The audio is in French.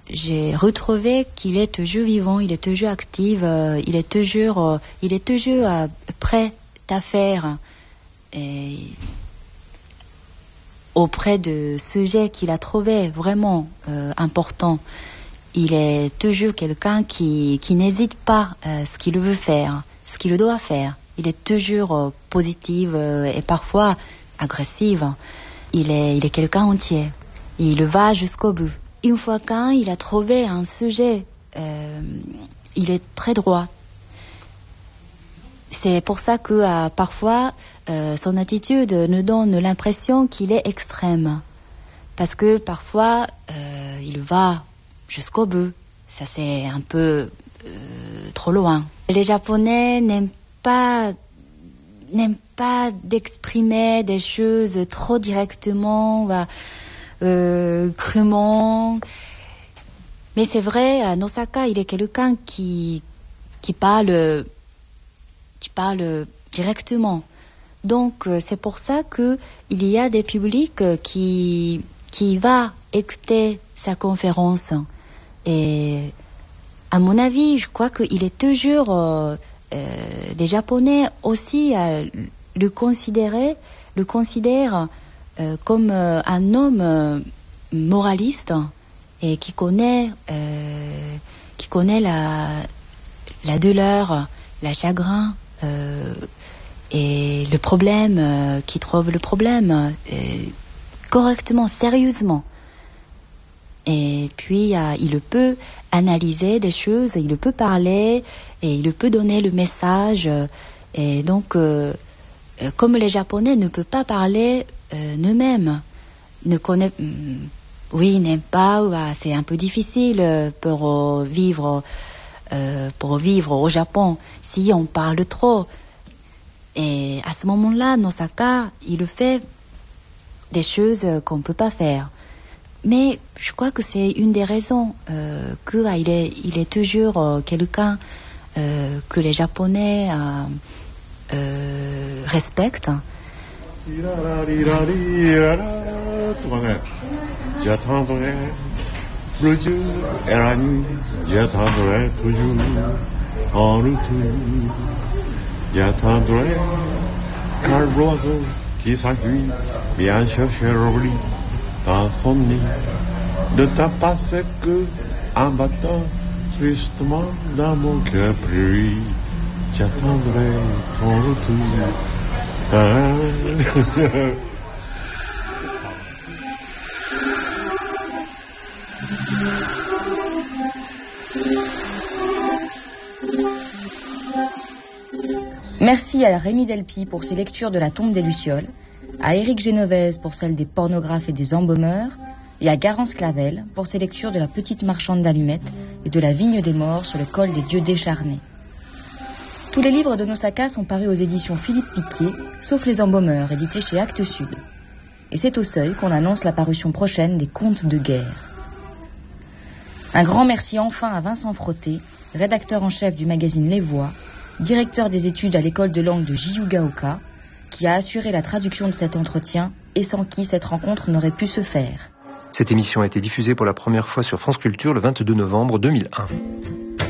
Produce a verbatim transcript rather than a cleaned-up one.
j'ai retrouvé qu'il est toujours vivant, il est toujours actif, euh, il est toujours, euh, il est toujours euh, prêt à faire et auprès de sujets qu'il a trouvé vraiment euh, importants. Il est toujours quelqu'un qui, qui n'hésite pas à ce qu'il veut faire, ce qu'il doit faire. Il est toujours euh, positif euh, et parfois agressif. Il est, il est quelqu'un entier. Il va jusqu'au bout. Une fois qu'il a trouvé un sujet, euh, il est très droit. C'est pour ça que euh, parfois, euh, son attitude nous donne l'impression qu'il est extrême. Parce que parfois, euh, il va jusqu'au bout. Ça, c'est un peu euh, trop loin. Les Japonais n'aiment pas, n'aiment pas d'exprimer des choses trop directement, euh, crûment. Mais c'est vrai, à Nosaka, il est quelqu'un qui, qui parle, qui parle directement. Donc, c'est pour ça que il y a des publics qui, qui va écouter sa conférence. Et à mon avis, je crois qu'il est toujours euh, euh, des Japonais aussi euh, le considérer, le considèrent euh, comme euh, un homme euh, moraliste et qui connaît, euh, qui connaît la, la douleur, la chagrin euh, et le problème, euh, qui trouve le problème euh, correctement, sérieusement. Et puis, euh, il peut analyser des choses, il peut parler, et il peut donner le message. Et donc, euh, comme les Japonais ne peuvent pas parler euh, eux-mêmes, ne connaissent, oui, n'aiment pas, ouais, c'est un peu difficile pour euh, vivre, euh, pour vivre au Japon si on parle trop. Et à ce moment-là, Nosaka, il fait des choses qu'on ne peut pas faire. Mais je crois que c'est une des raisons euh, qu'il euh, est, il est toujours euh, quelqu'un euh, que les Japonais euh, euh, respectent. Dans son nid, ne t'en passe que en battant tristement dans mon cœur pris. J'attendrai ton retour. Ah. Merci à Rémi Delpy pour ses lectures de La tombe des Lucioles, à Éric Genovese pour celle des pornographes et des embaumeurs, et à Garance Clavel pour ses lectures de La petite marchande d'allumettes et de La vigne des morts sur le col des dieux décharnés. Tous les livres de Nosaka sont parus aux éditions Philippe Piquier, sauf Les embaumeurs, édités chez Actes Sud. Et c'est au Seuil qu'on annonce la parution prochaine des Contes de guerre. Un grand merci enfin à Vincent Frotté, rédacteur en chef du magazine Les Voix, directeur des études à l'école de langue de Jiyugaoka, qui a assuré la traduction de cet entretien et sans qui cette rencontre n'aurait pu se faire. Cette émission a été diffusée pour la première fois sur France Culture le vingt-deux novembre deux mille un.